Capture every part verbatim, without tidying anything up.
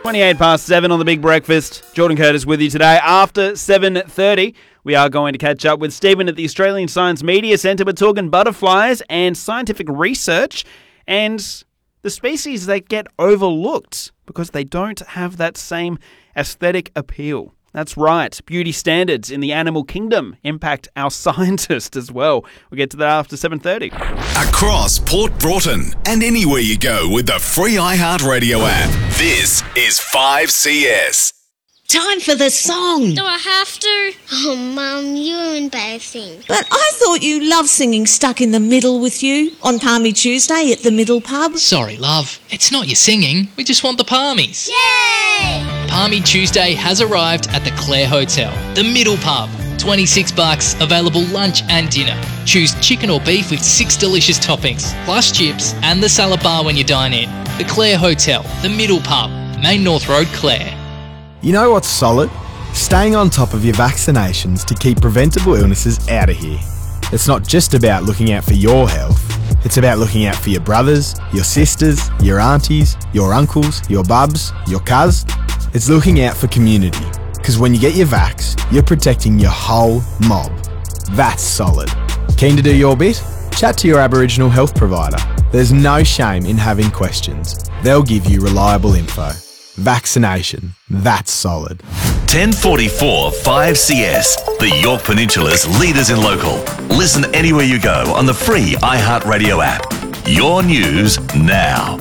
twenty-eight past seven on The Big Breakfast. Jordan Curtis with you today. After seven thirty, we are going to catch up with Stephen at the Australian Science Media Centre. We're talking butterflies and scientific research and the species that get overlooked because they don't have that same aesthetic appeal. That's right. Beauty standards in the animal kingdom impact our scientists as well. We'll get to that after seven thirty. Across Port Broughton and anywhere you go with the free iHeartRadio app. This is five C S. Time for the song. Do I have to? Oh, Mum, you're embarrassing. But I thought you loved singing Stuck in the Middle with you on Palmy Tuesday at the Middle Pub. Sorry, love. It's not your singing. We just want the palmies. Yay! Palmy Tuesday has arrived at the Clare Hotel, the Middle Pub. twenty-six bucks, available lunch and dinner. Choose chicken or beef with six delicious toppings, plus chips and the salad bar when you dine in. The Clare Hotel, the Middle Pub, Main North Road, Clare. You know what's solid? Staying on top of your vaccinations to keep preventable illnesses out of here. It's not just about looking out for your health. It's about looking out for your brothers, your sisters, your aunties, your uncles, your bubs, your cuz. It's looking out for community. Because when you get your vax, you're protecting your whole mob. That's solid. Keen to do your bit? Chat to your Aboriginal health provider. There's no shame in having questions. They'll give you reliable info. Vaccination. That's solid. ten forty-four five C S, the York Peninsula's leaders in local. Listen anywhere you go on the free iHeartRadio app. Your news now.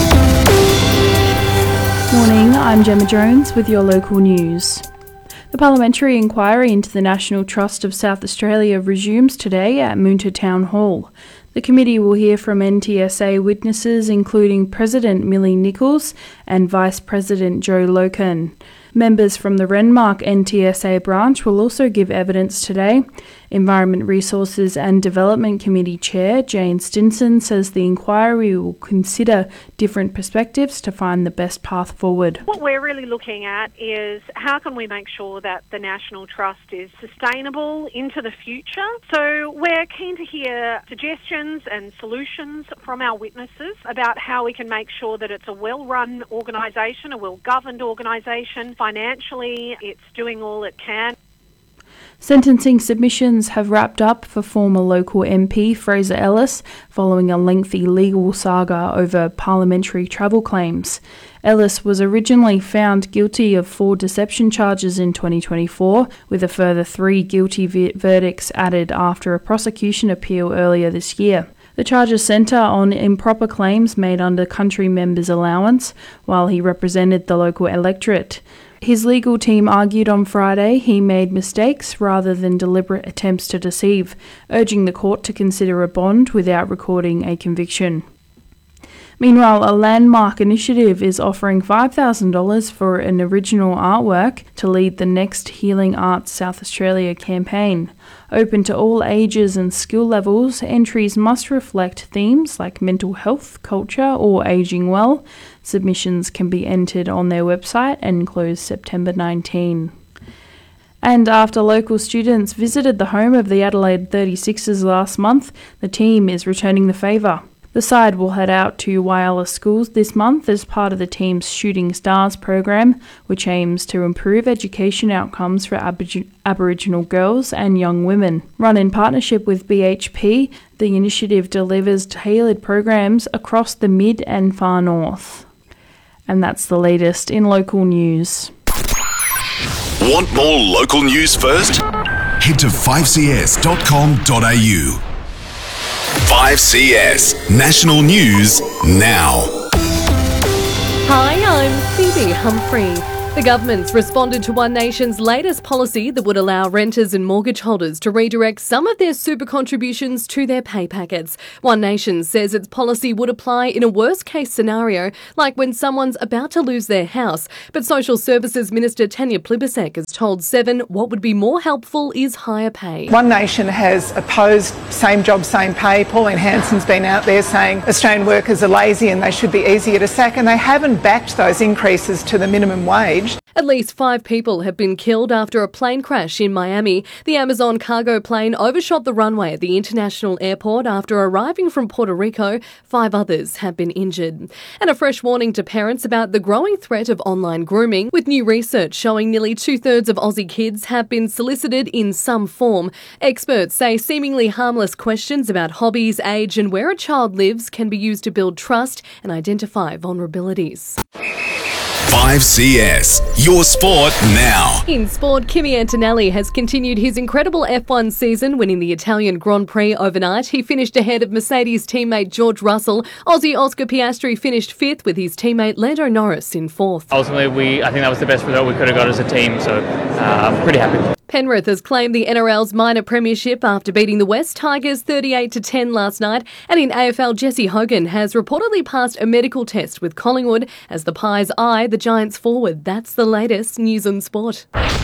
Morning, I'm Gemma Jones with your local news. The parliamentary inquiry into the National Trust of South Australia resumes today at Moonta Town Hall. The committee will hear from N T S A witnesses including President Millie Nichols and Vice President Joe Loken. Members from the Renmark N T S A branch will also give evidence today. Environment Resources and Development Committee Chair Jane Stinson says the inquiry will consider different perspectives to find the best path forward. What we're really looking at is how can we make sure that the National Trust is sustainable into the future. So we're keen to hear suggestions and solutions from our witnesses about how we can make sure that it's a well-run organisation, a well-governed organisation. Financially, it's doing all it can. Sentencing submissions have wrapped up for former local M P Fraser Ellis following a lengthy legal saga over parliamentary travel claims. Ellis was originally found guilty of four deception charges in twenty twenty-four, with a further three guilty v- verdicts added after a prosecution appeal earlier this year. The charges centre on improper claims made under country members' allowance while he represented the local electorate. His legal team argued on Friday he made mistakes rather than deliberate attempts to deceive, urging the court to consider a bond without recording a conviction. Meanwhile, a landmark initiative is offering five thousand dollars for an original artwork to lead the next Healing Arts South Australia campaign. Open to all ages and skill levels, entries must reflect themes like mental health, culture, or ageing well. Submissions can be entered on their website and close September nineteenth. And after local students visited the home of the Adelaide thirty-sixers last month, the team is returning the favour. The side will head out to Whyalla schools this month as part of the team's Shooting Stars program, which aims to improve education outcomes for Abig- Aboriginal girls and young women. Run in partnership with B H P, the initiative delivers tailored programs across the mid and far north. And that's the latest in local news. Want more local news first? Head to five c s dot com dot a u. five C S National News Now. Hi, I'm Phoebe Humphrey. The government's responded to One Nation's latest policy that would allow renters and mortgage holders to redirect some of their super contributions to their pay packets. One Nation says its policy would apply in a worst-case scenario, like when someone's about to lose their house. But Social Services Minister Tanya Plibersek has told Seven what would be more helpful is higher pay. One Nation has opposed same job, same pay. Pauline Hanson's been out there saying Australian workers are lazy and they should be easier to sack, and they haven't backed those increases to the minimum wage. At least five people have been killed after a plane crash in Miami. The Amazon cargo plane overshot the runway at the international airport after arriving from Puerto Rico. Five others have been injured. And a fresh warning to parents about the growing threat of online grooming, with new research showing nearly two-thirds of Aussie kids have been solicited in some form. Experts say seemingly harmless questions about hobbies, age and where a child lives can be used to build trust and identify vulnerabilities. five C S, your sport now. In sport, Kimi Antonelli has continued his incredible F one season, winning the Italian Grand Prix overnight. He finished ahead of Mercedes teammate George Russell. Aussie Oscar Piastri finished fifth, with his teammate Lando Norris in fourth. Ultimately, we I think that was the best result we could have got as a team, so uh, I'm pretty happy. Penrith has claimed the N R L's minor premiership after beating the West Tigers thirty-eight to ten last night. And in A F L, Jesse Hogan has reportedly passed a medical test with Collingwood as the Pies eye the Giants forward. That's the latest news on sport.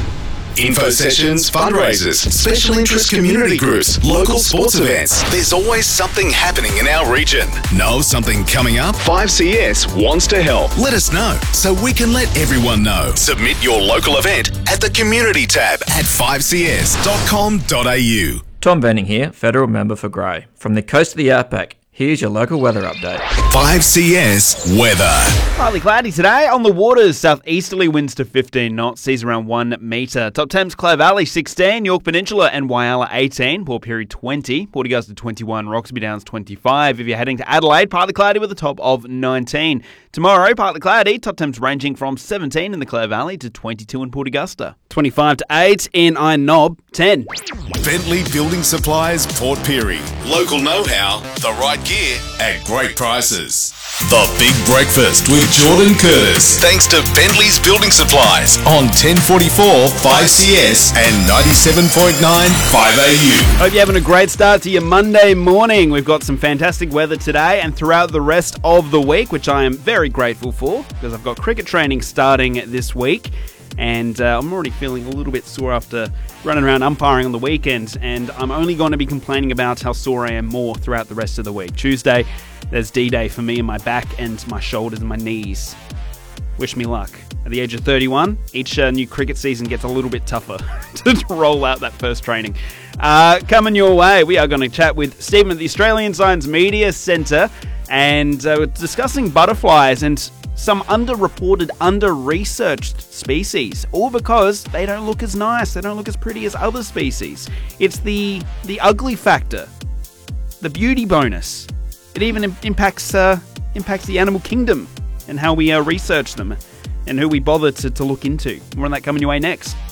Info sessions, fundraisers, special interest community groups, local sports events. There's always something happening in our region. Know something coming up? five C S wants to help. Let us know so we can let everyone know. Submit your local event at the community tab at five c s dot com dot a u. Tom Benning here, Federal Member for Grey. From the coast of the outback, here's your local weather update. five C S weather. Partly cloudy today. On the waters, southeasterly winds to fifteen knots, seas around one metre. Top Thames, Clare Valley sixteen, York Peninsula and Whyalla eighteen, Port Pirie twenty, Port Augusta twenty-one, Roxby Downs twenty-five. If you're heading to Adelaide, partly cloudy with a top of nineteen. Tomorrow, partly cloudy, top temps ranging from seventeen in the Clare Valley to twenty-two in Port Augusta. twenty-five to eight in Iron Knob, ten. Bentley Building Supplies, Port Pirie. Local know-how, the right gear at great prices. The Big Breakfast with Jordan Curtis. Thanks to Bentley's Building Supplies on ten forty-four five C S and ninety-seven point nine five A U. Hope you're having a great start to your Monday morning. We've got some fantastic weather today and throughout the rest of the week, which I am very grateful for because I've got cricket training starting this week. And uh, I'm already feeling a little bit sore after running around umpiring on the weekend, and I'm only going to be complaining about how sore I am more throughout the rest of the week. Tuesday, there's D-Day for me in my back and my shoulders and my knees. Wish me luck. At the age of thirty-one, each uh, new cricket season gets a little bit tougher to roll out that first training. Uh, coming your way, we are going to chat with Stephen at the Australian Science Media Centre, and uh, we're discussing butterflies and some underreported, under-researched species, all because they don't look as nice, they don't look as pretty as other species. It's the the ugly factor, the beauty bonus. It even im- impacts uh, impacts the animal kingdom and how we uh, research them and who we bother to, to look into. More on that coming your way next.